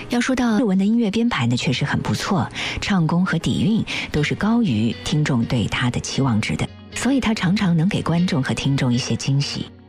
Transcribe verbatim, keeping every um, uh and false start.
要说到日文的音乐编排呢，确实很不错，唱功和底蕴都是高于听众对他的期望值的，所以他常常能给观众和听众一些惊喜。